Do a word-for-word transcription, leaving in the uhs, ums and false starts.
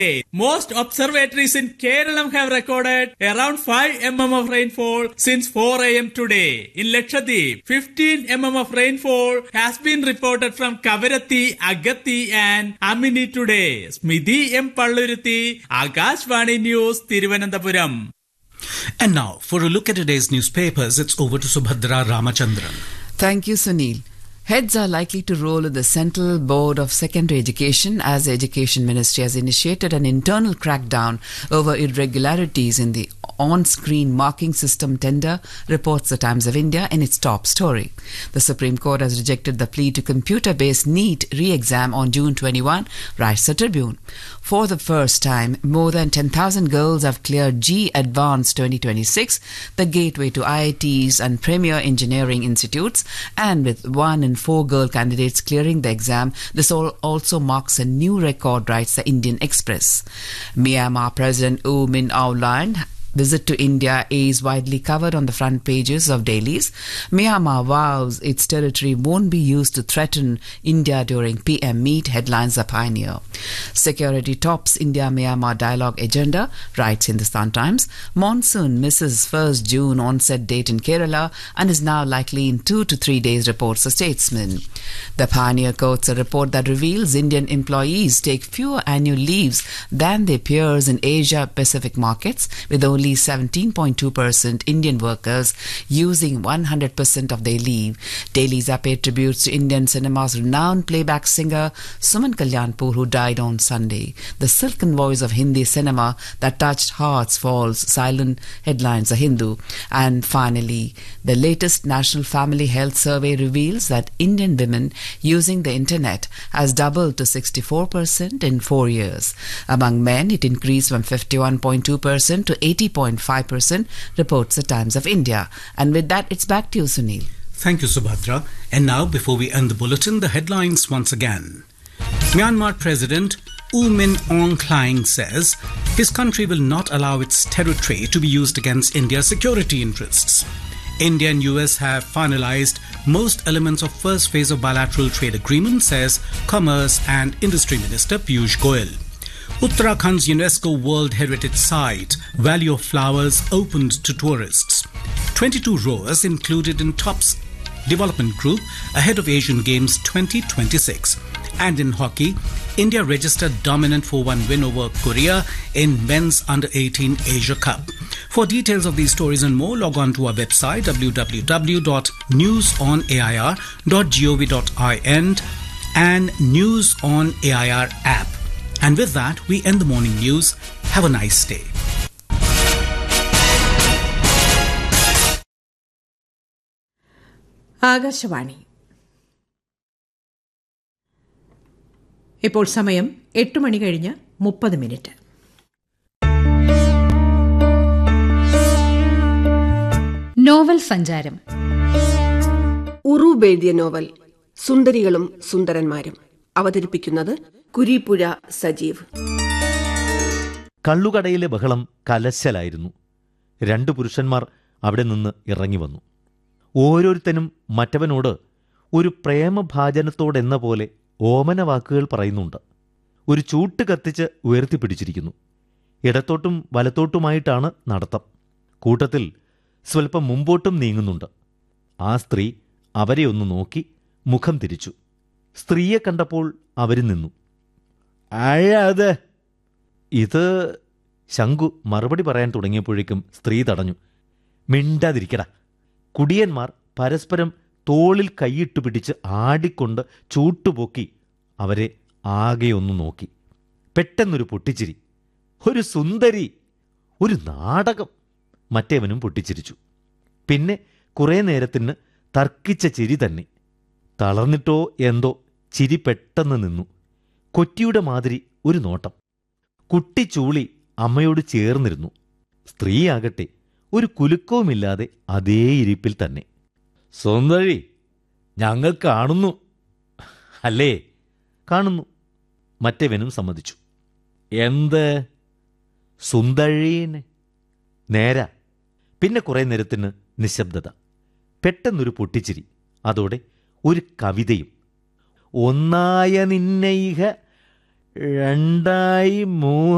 Most observatories in Kerala have recorded around five millimeters of rainfall since four a.m. today. In Lakshadweep, fifteen millimeters of rainfall has been reported from Kavaratti, Agathi and Amini today. Smidhi M. Palluruthi, Akashvani News, Thiruvananthapuram. And now, for a look at today's newspapers, it's over to Subhadra Ramachandran. Thank you, Sunil. Heads are likely to roll in the Central Board of Secondary Education as the Education Ministry has initiated an internal crackdown over irregularities in the on-screen marking system tender, reports the Times of India in its top story. The Supreme Court has rejected the plea to computer-based NEET re-exam on June twenty-first, writes the Tribune. For the first time, more than ten thousand girls have cleared J E E Advanced twenty twenty-six, the gateway to I I Ts and premier engineering institutes, and with one in four girl candidates clearing the exam, this all also marks a new record, writes the Indian Express. Myanmar President U Min Aung visit to India is widely covered on the front pages of dailies. Myanmar vows its territory won't be used to threaten India during P M meet, headlines the Pioneer. Security tops India-Myanmar dialogue agenda, writes Hindustan Times. Monsoon misses first June onset date in Kerala and is now likely in two to three days, reports the Statesman. The Pioneer quotes a report that reveals Indian employees take fewer annual leaves than their peers in Asia-Pacific markets, with only seventeen point two percent Indian workers using one hundred percent of their leave. Dailies are paid tributes to Indian cinema's renowned playback singer Suman Kalyanpur, who died on Sunday. The silken voice of Hindi cinema that touched hearts falls silent, headlines The Hindu. And finally, the latest National Family Health Survey reveals that Indian women using the internet has doubled to sixty-four percent in four years. Among men, it increased from fifty-one point two percent to eighty point five percent, reports the Times of India. And with that, it's back to you, Sunil. Thank you, Subhadra. And now, before we end the bulletin, the headlines once again. Myanmar President U Min Aung Hlaing says his country will not allow its territory to be used against India's security interests. India and U S have finalized most elements of first phase of bilateral trade agreement, says Commerce and Industry Minister Piyush Goyal. Uttarakhand's UNESCO World Heritage Site, Valley of Flowers, opened to tourists. twenty-two rowers included in TOPS development group ahead of Asian Games twenty twenty-six. And in hockey, India registered dominant four one win over Korea in men's under eighteen Asia Cup. For details of these stories and more, log on to our website w w w dot news on air dot gov dot in and News on A I R app. And with that, we end the morning news. Have a nice day. Akashvani. ഇപ്പോൾ സമയം എട്ട് മണി കഴിഞ്ഞ് മുപ്പത് minute. Novel സഞ്ചാരം. ഉറൂബ് എഴുതിയ novel സുന്ദരികളും സുന്ദരന്മാരും. അവതരിപ്പിക്കുന്നത് കുരീപ്പുഴ സജീവ്. കള്ളുകടയിലെ ബഹളം കലശലായിരുന്നു. രണ്ടു പുരുഷന്മാർ അവിടെ നിന്ന് ഇറങ്ങി വന്നു. ഓരോരുത്തനും മറ്റവനോട് ഒരു പ്രേമഭാജനത്തോടെന്ന പോലെ ഓമന വാക്കുകൾ പറയുന്നുണ്ട്. ഒരു ചൂട്ട് കത്തിച്ച് ഉയർത്തിപ്പിടിച്ചിരിക്കുന്നു. ഇടത്തോട്ടും വലത്തോട്ടുമായിട്ടാണ് നടത്തം. കൂട്ടത്തിൽ സ്വൽപ്പം മുമ്പോട്ടും നീങ്ങുന്നുണ്ട്. ആ സ്ത്രീ അവരെ ഒന്ന് നോക്കി മുഖം തിരിച്ചു. സ്ത്രീയെ കണ്ടപ്പോൾ അവർ നിന്നു. അഴത് ഇത് ശങ്കു മറുപടി പറയാൻ തുടങ്ങിയപ്പോഴേക്കും സ്ത്രീ തടഞ്ഞു. മിണ്ടാതിരിക്കട. കുടിയന്മാർ പരസ്പരം തോളിൽ കൈയിട്ട് പിടിച്ച് ആടിക്കൊണ്ട് ചൂട്ടുപൊക്കി അവരെ ആകെയൊന്നു നോക്കി. പെട്ടെന്നൊരു പൊട്ടിച്ചിരി. ഒരു സുന്ദരി, ഒരു നാടകം. മറ്റേവനും പൊട്ടിച്ചിരിച്ചു. പിന്നെ കുറേ നേരത്തിന് തർക്കിച്ച ചിരി തന്നെ. തളർന്നിട്ടോ എന്തോ ചിരി പെട്ടെന്ന് നിന്നു. കൊറ്റിയുടെ മാതിരി ഒരു നോട്ടം. കുട്ടി ചൂളി അമ്മയോട് ചേർന്നിരുന്നു. സ്ത്രീയാകട്ടെ ഒരു കുലുക്കവുമില്ലാതെ അതേ ഇരിപ്പിൽ തന്നെ. സുന്ദരി, ഞങ്ങൾ കാണുന്നു അല്ലേ? കാണുന്നു. മറ്റേവനും സമ്മതിച്ചു. എന്ത്? സുന്ദരീനെ. നേരാ. പിന്നെ കുറേ നേരത്തിന് നിശബ്ദത. പെട്ടെന്നൊരു പൊട്ടിച്ചിരി. അതോടെ ഒരു കവിതയും. ഒന്നായ നിന്നയിഹ രണ്ടായി മൂന്ന്